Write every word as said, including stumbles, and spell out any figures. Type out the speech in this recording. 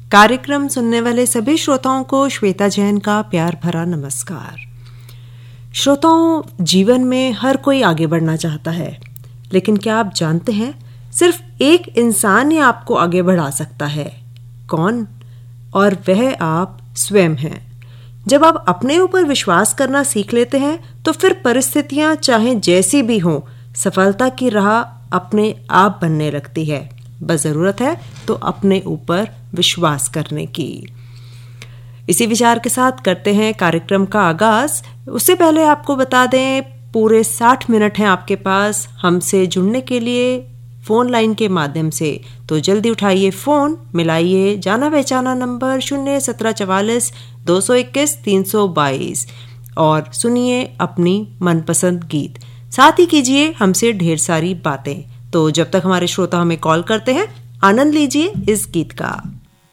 कार्यक्रम सुनने वाले सभी श्रोताओं को श्वेता जैन का प्यार भरा नमस्कार। श्रोताओं, जीवन में हर कोई आगे बढ़ना चाहता है, लेकिन क्या आप जानते हैं सिर्फ एक इंसान ही आपको आगे बढ़ा सकता है। कौन? और वह आप स्वयं हैं। जब आप अपने ऊपर विश्वास करना सीख लेते हैं तो फिर परिस्थितियां चाहे जैसी भी हों, सफलता की राह अपने आप बनने लगती है। बस जरूरत है तो अपने ऊपर विश्वास करने की। इसी विचार के साथ करते हैं कार्यक्रम का आगाज। उससे पहले आपको बता दें, पूरे साठ मिनट हैं आपके पास हमसे जुड़ने के लिए फोन लाइन के माध्यम से। तो जल्दी उठाइए फोन, मिलाइए जाना पहचाना नंबर शून्य सत्रह चवालीस दो सौ इक्कीस तीन सौ बाईस और सुनिए अपनी मनपसंद गीत। साथ ही कीजिए हमसे ढेर सारी बातें। तो जब तक हमारे श्रोता हमें कॉल करते हैं, आनंद लीजिए इस गीत का।